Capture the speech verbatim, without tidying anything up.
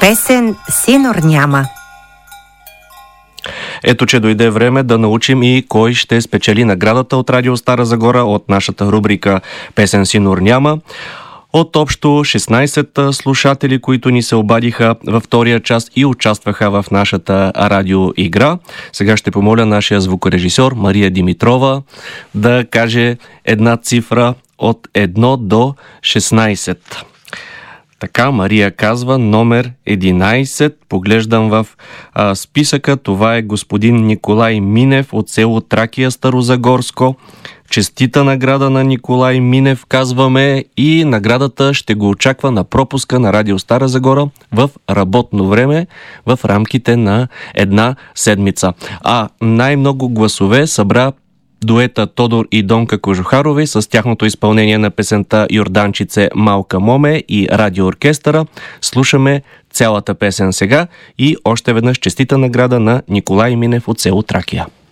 Песен Синор няма. Ето, че дойде време да научим и кой ще спечели наградата от Радио Стара Загора от нашата рубрика Песен Синор няма. От общо шестнайсет слушатели, които ни се обадиха във втория част и участваха в нашата радиоигра. Сега ще помоля нашия звукорежисьор Мария Димитрова да каже една цифра от едно до шестнайсет. Така, Мария казва номер единайсет. Поглеждам в а, списъка. Това е господин Николай Минев от село Тракия, Старозагорско. Честита награда на Николай Минев, казваме, и наградата ще го очаква на пропуска на Радио Стара Загора в работно време в рамките на една седмица. А най-много гласове събра дуета Тодор и Донка Кожухарови с тяхното изпълнение на песента Йорданчице Малка Моме и радиооркестъра. Слушаме цялата песен сега и още веднъж честита награда на Николай Минев от село Тракия.